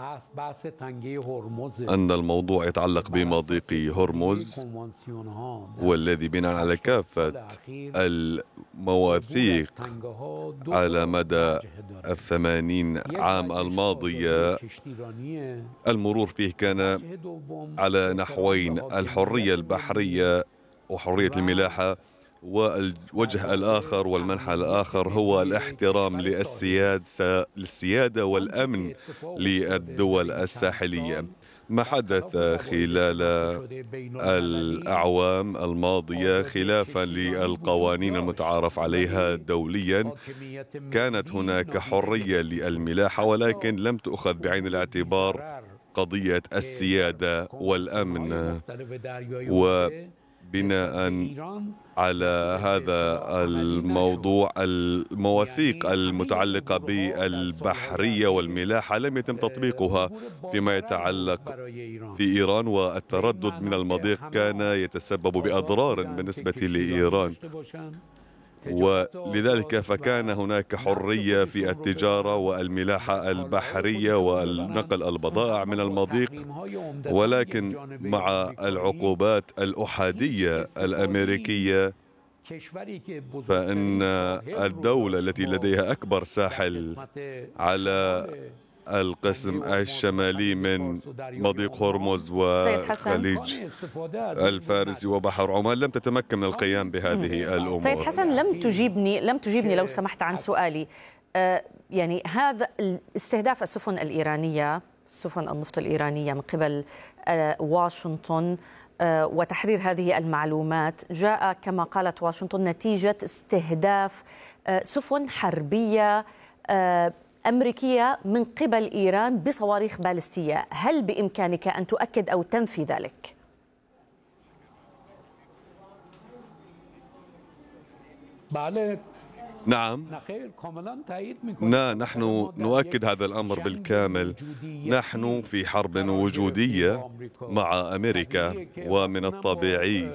أن الموضوع يتعلق بمضيق هرمز، والذي بناء على كافة المواثيق على مدى 80 عام الماضية المرور فيه كان على نحوين: الحرية البحرية وحرية الملاحة، والوجه الآخر والمنحى الآخر هو الاحترام للسيادة والأمن للدول الساحلية. ما حدث خلال الأعوام الماضية خلافا للقوانين المتعارف عليها دوليا، كانت هناك حرية للملاحة ولكن لم تؤخذ بعين الاعتبار قضية السيادة والأمن. وبناء على هذا الموضوع المواثيق المتعلقة بالبحرية والملاحة لم يتم تطبيقها فيما يتعلق في إيران، والتردد من المضيق كان يتسبب بأضرار بالنسبة لإيران، ولذلك فكان هناك حرية في التجارة والملاحة البحرية والنقل البضائع من المضيق. ولكن مع العقوبات الأحادية الأمريكية، فإن الدولة التي لديها أكبر ساحل على القسم الشمالي من مضيق هرمز وخليج الفارسي وبحر عمان لم تتمكن من القيام بهذه الأمور. سيد حسن، لم تجيبني لو سمحت عن سؤالي. يعني هذا استهداف السفن الإيرانية، سفن النفط الإيرانية من قبل واشنطن وتحرير هذه المعلومات جاء كما قالت واشنطن نتيجة استهداف سفن حربية أمريكية من قبل إيران بصواريخ باليستية. هل بإمكانك أن تؤكد أو تنفي ذلك؟ نعم، نحن نؤكد هذا الأمر بالكامل. نحن في حرب وجودية مع أمريكا، ومن الطبيعي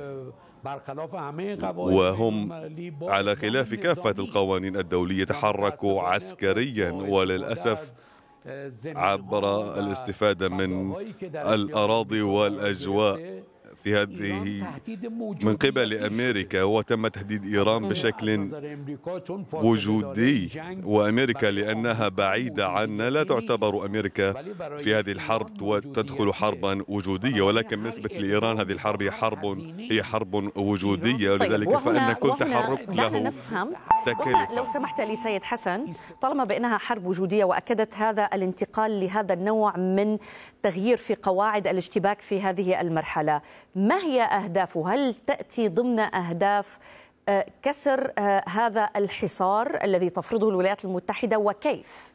وهم على خلاف كافة القوانين الدولية تحركوا عسكريا، وللأسف عبر الاستفادة من الأراضي والأجواء في هذه من قبل أمريكا، وتم تهديد إيران بشكل وجودي. وأمريكا لأنها بعيدة عنا لا تعتبر أمريكا في هذه الحرب وتدخل حربا وجودية، ولكن بالنسبة لإيران هذه الحرب هي حرب وجودية، ولذلك فإن كل تحرك له نفهم. تكلفة. لو سمحت لي سيد حسن، طالما بأنها حرب وجودية وأكدت هذا الانتقال لهذا النوع من تغيير في قواعد الاشتباك في هذه المرحلة، ما هي أهدافه؟ هل تأتي ضمن أهداف كسر هذا الحصار الذي تفرضه الولايات المتحدة، وكيف؟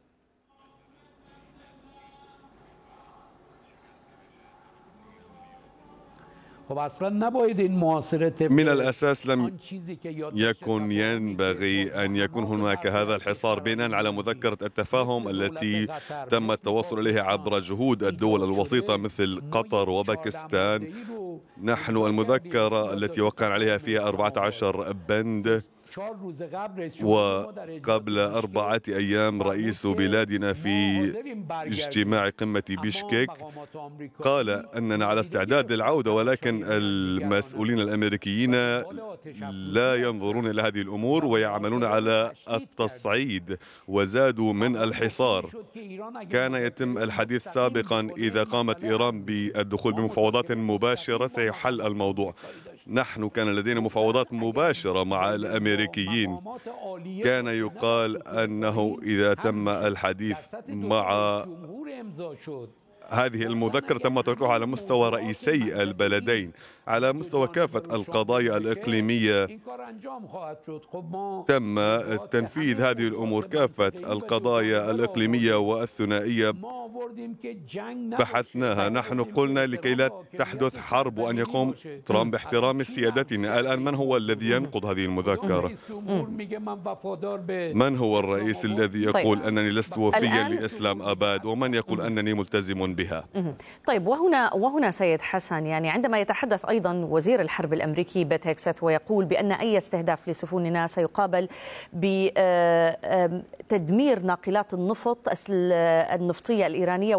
من الأساس لم يكن ينبغي أن يكون هناك هذا الحصار بناء على مذكرة التفاهم التي تم التوصل إليها عبر جهود الدول الوسيطة مثل قطر وباكستان. نحن المذكرة التي وقعنا عليها فيها 14 بند، وقبل 4 أيام رئيس بلادنا في اجتماع قمة بيشكيك قال أننا على استعداد للعودة، ولكن المسؤولين الأمريكيين لا ينظرون إلى هذه الأمور ويعملون على التصعيد وزادوا من الحصار. كان يتم الحديث سابقا إذا قامت إيران بالدخول بمفاوضات مباشرة سيحل الموضوع. نحن كان لدينا مفاوضات مباشرة مع الأمريكيين، كان يقال أنه إذا تم الحديث مع هذه المذكرة تم تركها على مستوى رئيسي البلدين. على مستوى كافة القضايا الإقليمية تم تنفيذ هذه الأمور. كافة القضايا الإقليمية والثنائية بحثناها. نحن قلنا لكي لا تحدث حرب وأن يقوم ترامب باحترام سيادتنا. الآن من هو الذي ينقض هذه المذكرة؟ من هو الرئيس الذي يقول أنني لست وفيا لإسلام أباد، ومن يقول أنني ملتزم بها؟ طيب، وهنا سيد حسن، يعني عندما يتحدث أيضا وزير الحرب الأمريكي بيت هيكسث ويقول بأن أي استهداف لسفننا سيقابل بتدمير ناقلات النفط النفطية الإيرانية